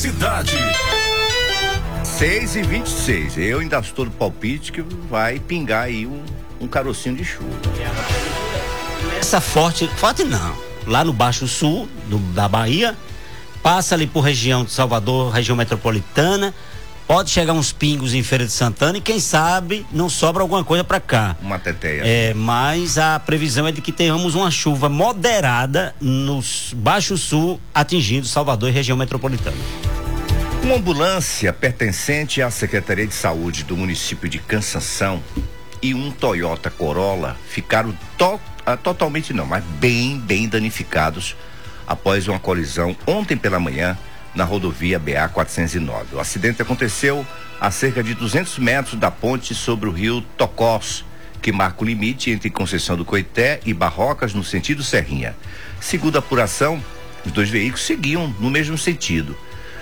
Cidade. 6h26. Eu ainda estou no palpite que vai pingar aí um carocinho de chuva. Essa forte não. Lá no Baixo Sul da Bahia, passa ali por região de Salvador, região metropolitana, pode chegar uns pingos em Feira de Santana e quem sabe não sobra alguma coisa para cá. Uma teteia. Mas a previsão é de que tenhamos uma chuva moderada no Baixo Sul, atingindo Salvador e região metropolitana. Uma ambulância pertencente à Secretaria de Saúde do município de Cansanção e um Toyota Corolla ficaram totalmente não, mas bem danificados após uma colisão ontem pela manhã na rodovia BA-409. O acidente aconteceu a cerca de 200 metros da ponte sobre o rio Tocós, que marca o limite entre Conceição do Coité e Barrocas, no sentido Serrinha. Segundo a apuração, os dois veículos seguiam no mesmo sentido.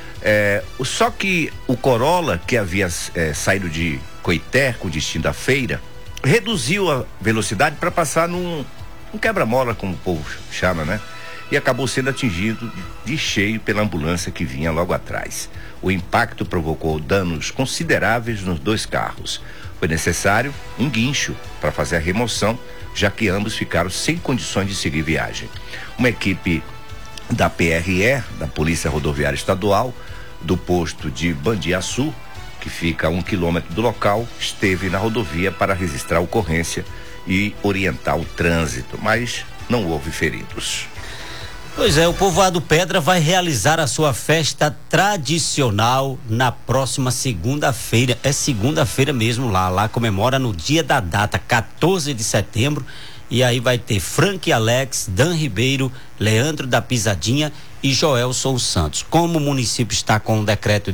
Só que o Corolla, que havia saído de Coité com destino à feira, reduziu a velocidade para passar num quebra-mola, como o povo chama, né? E acabou sendo atingido de cheio pela ambulância que vinha logo atrás. O impacto provocou danos consideráveis nos dois carros. Foi necessário um guincho para fazer a remoção, já que ambos ficaram sem condições de seguir viagem. Uma equipe da PRE, da Polícia Rodoviária Estadual, do posto de Bandiaçu, que fica a 1 quilômetro do local, esteve na rodovia para registrar a ocorrência e orientar o trânsito, mas não houve feridos. Pois é, o povoado Pedra vai realizar a sua festa tradicional na próxima segunda-feira. É segunda-feira mesmo lá comemora no dia da data, 14 de setembro. E aí vai ter Frank Alex, Dan Ribeiro, Leandro da Pisadinha e Joelson Santos. Como o município está com um decreto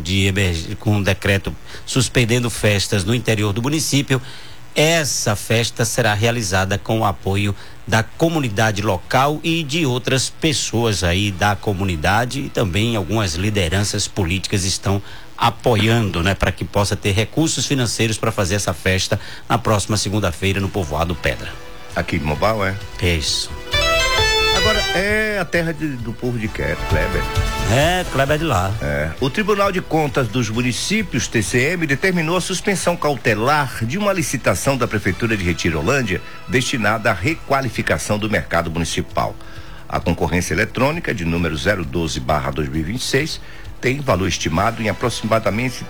suspendendo festas no interior do município, essa festa será realizada com o apoio da comunidade local e de outras pessoas aí da comunidade, e também algumas lideranças políticas estão apoiando, né, para que possa ter recursos financeiros para fazer essa festa na próxima segunda-feira no povoado Pedra. Aqui de Mobal, é? Isso. Agora, é a terra do povo de Kleber. Kleber é de lá. O Tribunal de Contas dos Municípios, TCM, determinou a suspensão cautelar de uma licitação da Prefeitura de Retirolândia destinada à requalificação do mercado municipal. A concorrência eletrônica de número 012/2026 tem valor estimado em aproximadamente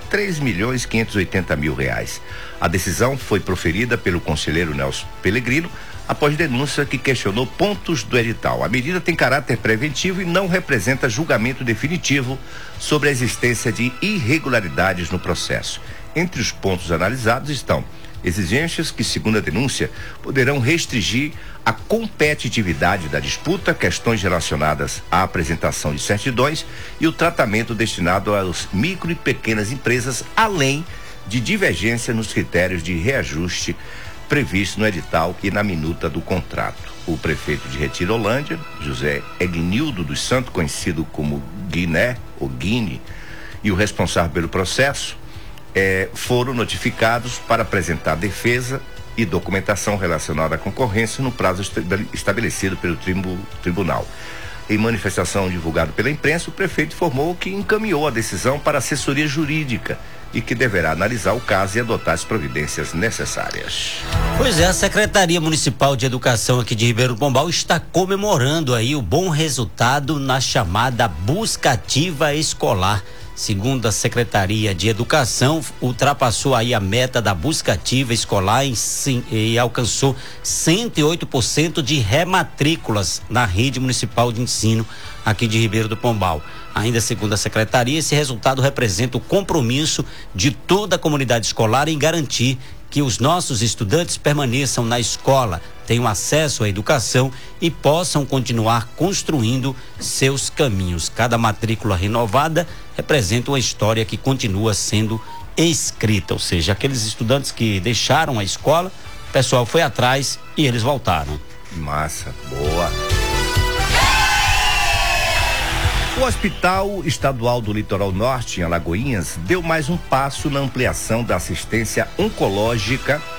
R$3.580.000. A decisão foi proferida pelo conselheiro Nelson Pellegrino após denúncia que questionou pontos do edital. A medida tem caráter preventivo e não representa julgamento definitivo sobre a existência de irregularidades no processo. Entre os pontos analisados estão exigências que, segundo a denúncia, poderão restringir a competitividade da disputa, questões relacionadas à apresentação de certidões e o tratamento destinado às micro e pequenas empresas, além de divergência nos critérios de reajuste previsto no edital e na minuta do contrato. O prefeito de Retirolândia, José Egnildo dos Santos, conhecido como Guiné ou Guine, e o responsável pelo processo foram notificados para apresentar defesa e documentação relacionada à concorrência no prazo estabelecido pelo tribunal. Em manifestação divulgada pela imprensa, o prefeito informou que encaminhou a decisão para a assessoria jurídica e que deverá analisar o caso e adotar as providências necessárias. Pois é, a Secretaria Municipal de Educação aqui de Ribeirão Pombal está comemorando aí o bom resultado na chamada busca ativa escolar. Segundo a Secretaria de Educação, ultrapassou aí a meta da busca ativa escolar e alcançou 108% de rematrículas na rede municipal de ensino aqui de Ribeirão do Pombal. Ainda segundo a Secretaria, esse resultado representa o compromisso de toda a comunidade escolar em garantir que os nossos estudantes permaneçam na escola, tenham acesso à educação e possam continuar construindo seus caminhos. Cada matrícula renovada representa uma história que continua sendo escrita, ou seja, aqueles estudantes que deixaram a escola, o pessoal foi atrás e eles voltaram. Massa, boa. O Hospital Estadual do Litoral Norte, em Alagoinhas, deu mais um passo na ampliação da assistência oncológica